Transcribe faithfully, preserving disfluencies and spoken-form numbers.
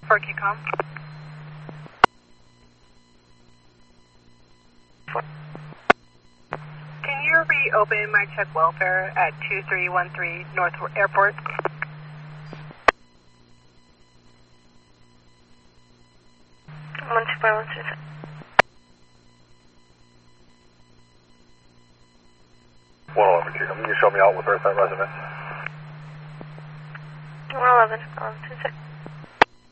For Q COM. Can you reopen my check welfare at two three one three North Airport? One two five one two six. one eleven, can you show me out with Earthside residents? one eleven, one two six.